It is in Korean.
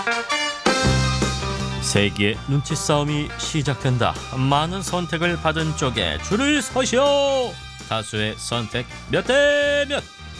세기의 눈치 싸움이 시작된다. 많은 선택을 받은 쪽에 줄을 서시오. 다수의 선택 몇 대 몇.